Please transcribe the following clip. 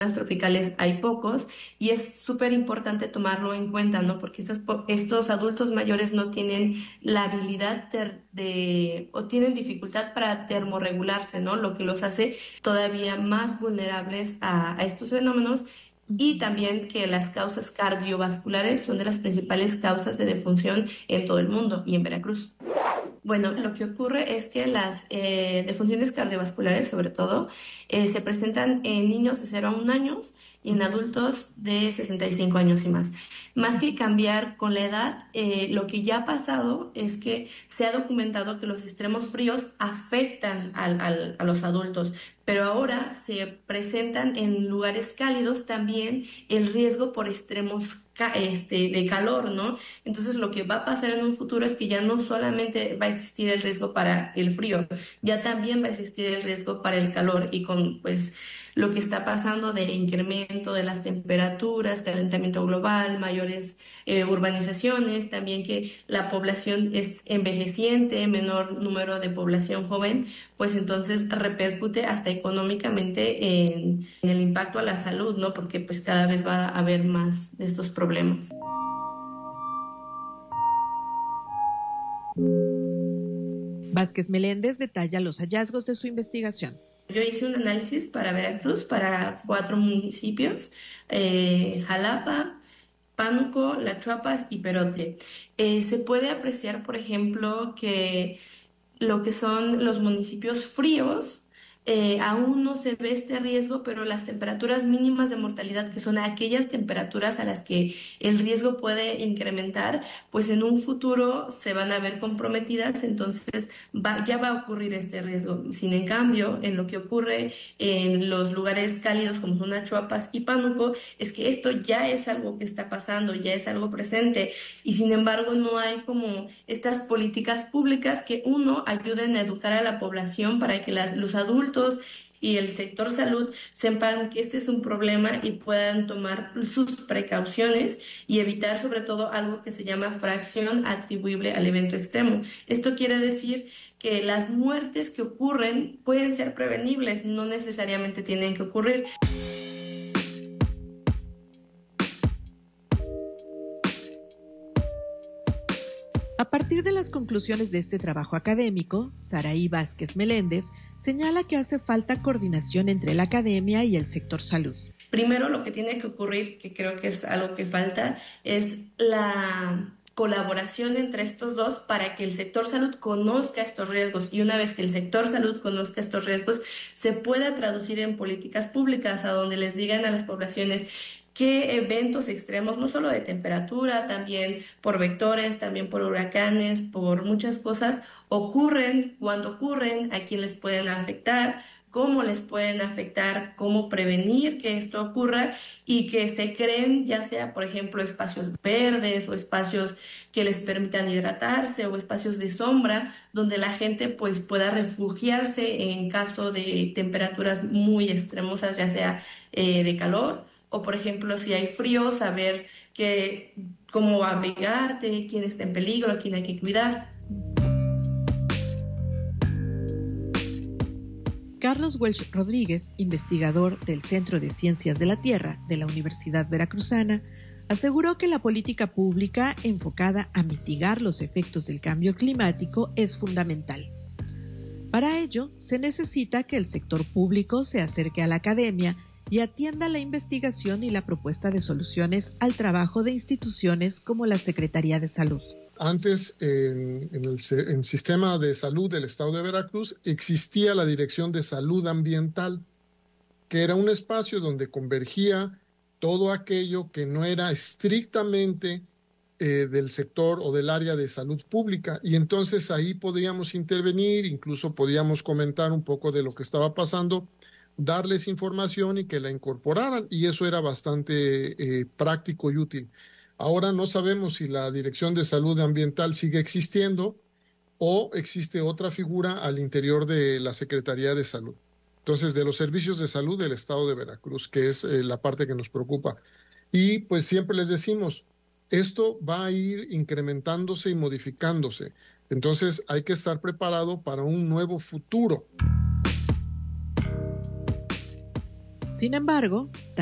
tropicales hay pocos y es súper importante tomarlo en cuenta, ¿no? Porque estos adultos mayores no tienen la habilidad o tienen dificultad para termorregularse, ¿no? Lo que los hace todavía más vulnerables a estos fenómenos. Y Ujú. también que las causas cardiovasculares son de las principales causas de defunción en todo el mundo y en Veracruz. Bueno, lo que ocurre es que las defunciones cardiovasculares, sobre todo, se presentan en niños de 0 a 1 años y en adultos de 65 años y más. Más que cambiar con la edad, lo que ya ha pasado es que se ha documentado que los extremos fríos afectan a los adultos, pero ahora se presentan en lugares cálidos también el riesgo por extremos de calor, ¿no? Entonces lo que va a pasar en un futuro es que ya no solamente va a existir el riesgo para el frío, ya también va a existir el riesgo para el calor y con pues lo que está pasando de incremento de las temperaturas, calentamiento global, mayores urbanizaciones, también que la población es envejeciente, menor número de población joven, pues entonces repercute hasta económicamente en el impacto a la salud, ¿no? Porque pues cada vez va a haber más de estos problemas. Vázquez Meléndez detalla los hallazgos de su investigación. Yo hice un análisis para Veracruz, para 4 municipios, Jalapa, Pánuco, La Chuapas y Perote. Se puede apreciar, por ejemplo, que lo que son los municipios fríos, aún no se ve este riesgo, pero las temperaturas mínimas de mortalidad, que son aquellas temperaturas a las que el riesgo puede incrementar, pues en un futuro se van a ver comprometidas, entonces ya va a ocurrir este riesgo. Sin en cambio, en lo que ocurre en los lugares cálidos como son Achuapas y Pánuco, es que esto ya es algo que está pasando, ya es algo presente y sin embargo no hay como estas políticas públicas que uno ayuden a educar a la población para que los adultos y el sector salud sepan que este es un problema y puedan tomar sus precauciones y evitar sobre todo algo que se llama fracción atribuible al evento extremo. Esto quiere decir que las muertes que ocurren pueden ser prevenibles, no necesariamente tienen que ocurrir. A partir de las conclusiones de este trabajo académico, Saraí Vázquez Meléndez señala que hace falta coordinación entre la academia y el sector salud. Primero, lo que tiene que ocurrir, que creo que es algo que falta, es la colaboración entre estos dos para que el sector salud conozca estos riesgos y una vez que el sector salud conozca estos riesgos, se pueda traducir en políticas públicas a donde les digan a las poblaciones qué eventos extremos, no solo de temperatura, también por vectores, también por huracanes, por muchas cosas, ocurren, cuando ocurren, a quién les pueden afectar, cómo les pueden afectar, cómo prevenir que esto ocurra y que se creen ya sea, por ejemplo, espacios verdes o espacios que les permitan hidratarse o espacios de sombra donde la gente pues pueda refugiarse en caso de temperaturas muy extremosas, ya sea de calor o, por ejemplo, si hay frío, saber cómo abrigarte, quién está en peligro, a quién hay que cuidar. Carlos Welch Rodríguez, investigador del Centro de Ciencias de la Tierra de la Universidad Veracruzana, aseguró que la política pública enfocada a mitigar los efectos del cambio climático es fundamental. Para ello, se necesita que el sector público se acerque a la academia y atienda la investigación y la propuesta de soluciones al trabajo de instituciones como la Secretaría de Salud. Antes, en el sistema de salud del estado de Veracruz, existía la Dirección de Salud Ambiental, que era un espacio donde convergía todo aquello que no era estrictamente del sector o del área de salud pública. Y entonces ahí podíamos intervenir, incluso podíamos comentar un poco de lo que estaba pasando, darles información y que la incorporaran. Y eso era bastante práctico y útil. Ahora no sabemos si la Dirección de Salud Ambiental sigue existiendo o existe otra figura al interior de la Secretaría de Salud. Entonces, de los servicios de salud del estado de Veracruz, que es la parte que nos preocupa. Y pues siempre les decimos, esto va a ir incrementándose y modificándose. Entonces, hay que estar preparado para un nuevo futuro. Sin embargo,